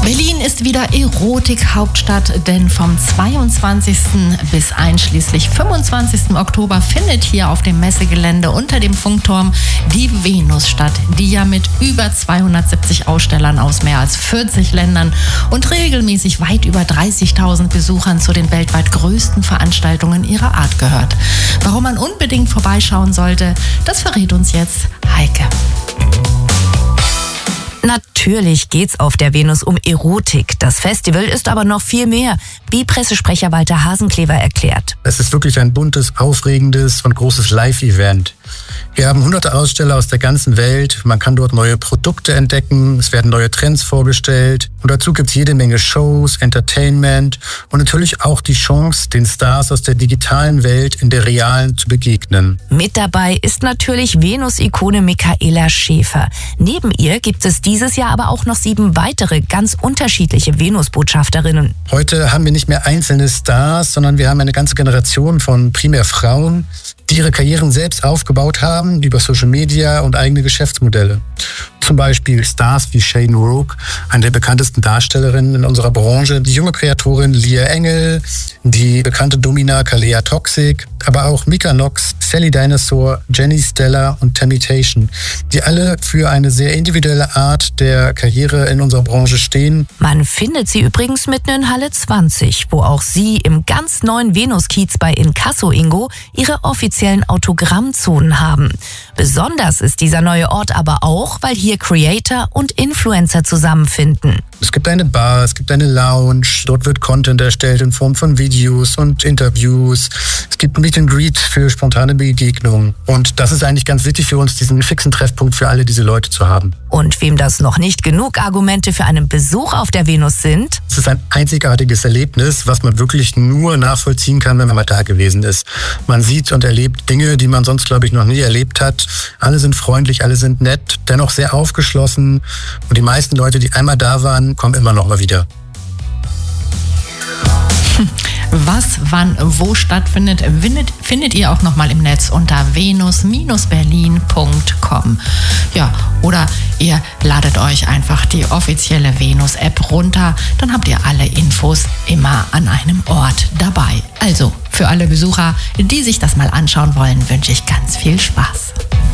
Berlin ist wieder Erotik-Hauptstadt, denn vom 22. bis einschließlich 25. Oktober findet hier auf dem Messegelände unter dem Funkturm die Venus statt, die ja mit über 270 Ausstellern aus mehr als 40 Ländern und regelmäßig weit über 30.000 Besuchern zu den weltweit größten Veranstaltungen ihrer Art gehört. Warum man unbedingt vorbeischauen sollte, das verrät uns jetzt Heike. Natürlich geht's auf der Venus um Erotik. Das Festival ist aber noch viel mehr, wie Pressesprecher Walter Hasenclever erklärt. Es ist wirklich ein buntes, aufregendes und großes Live-Event. Wir haben hunderte Aussteller aus der ganzen Welt. Man kann dort neue Produkte entdecken. Es werden neue Trends vorgestellt. Und dazu gibt es jede Menge Shows, Entertainment und natürlich auch die Chance, den Stars aus der digitalen Welt in der realen zu begegnen. Mit dabei ist natürlich Venus-Ikone Michaela Schäfer. Neben ihr gibt es dieses Jahr aber auch noch 7 weitere ganz unterschiedliche Venus-Botschafterinnen. Heute haben wir nicht mehr einzelne Stars, sondern wir haben eine ganze Generation von primär Frauen, die ihre Karrieren selbst aufgebaut haben über Social Media und eigene Geschäftsmodelle. Zum Beispiel Stars wie Shane Rook, eine der bekanntesten Darstellerinnen in unserer Branche, die junge Kreatorin Lia Engel, die bekannte Domina Kalea Toxic, aber auch Mika Nox, Sally Dinosaur, Jenny Stella und Temptation, die alle für eine sehr individuelle Art der Karriere in unserer Branche stehen. Man findet sie übrigens mitten in Halle 20, wo auch sie im ganz neuen Venus-Kiez bei Inkasso Ingo ihre offiziellen Autogrammzonen haben. Besonders ist dieser neue Ort aber auch, weil hier Creator und Influencer zusammenfinden. Es gibt eine Bar, es gibt eine Lounge, dort wird Content erstellt in Form von Videos und Interviews. Es gibt ein Meet and Greet für spontane Begegnungen. Und das ist eigentlich ganz wichtig für uns, diesen fixen Treffpunkt für alle diese Leute zu haben. Und wem das noch nicht genug Argumente für einen Besuch auf der Venus sind? Es ist ein einzigartiges Erlebnis, was man wirklich nur nachvollziehen kann, wenn man mal da gewesen ist. Man sieht und erlebt Dinge, die man sonst, glaube ich, noch nie erlebt hat. Alle sind freundlich, alle sind nett, dennoch sehr aufgeschlossen. Und die meisten Leute, die einmal da waren, kommen immer noch mal wieder. Was, wann, wo stattfindet, findet ihr auch nochmal im Netz unter venus-berlin.com. Ja, oder ihr ladet euch einfach die offizielle Venus-App runter, dann habt ihr alle Infos immer an einem Ort dabei. Also, für alle Besucher, die sich das mal anschauen wollen, wünsche ich ganz viel Spaß.